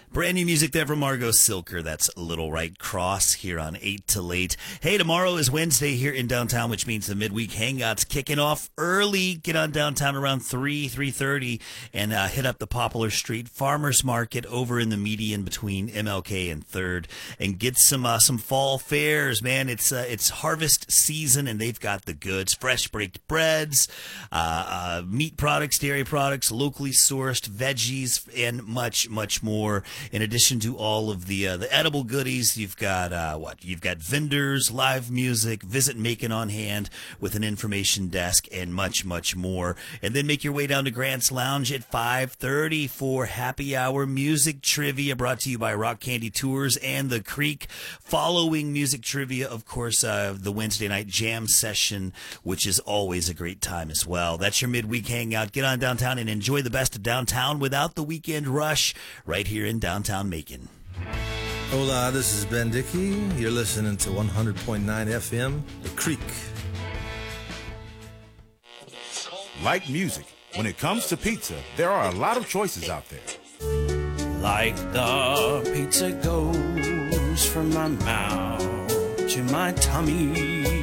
Brand new music there from Margot Silker. That's Little Right Cross here on 8 to Late. Hey, tomorrow is Wednesday here in downtown, which means the midweek hangout's kicking off early. Get on downtown around 3:30, and hit up the Poplar Street Farmers Market over in the median between MLK and 3rd, and get some fall fares, man. It's harvest season, and they've got the goods: fresh baked breads, meat products, dairy products, locally sourced veggies, and much, much more. In addition to all of the edible goodies, you've got You've got vendors, live music, visit Macon on hand with an information desk, and much, much more. And then make your way down to Grant's Lounge at 5:30 for happy hour music trivia, brought to you by Rock Candy Tours and The Creek. Following music trivia, of course, the Wednesday night jam session, which is always a great time as well. That's your midweek hangout. Get on downtown and enjoy the best of downtown without the weekend rush, right here in downtown Macon. Hola, this is Ben Dickey. You're listening to 100.9 FM, The Creek. Like music, when it comes to pizza, there are a lot of choices out there. Like the pizza goes from my mouth to my tummy.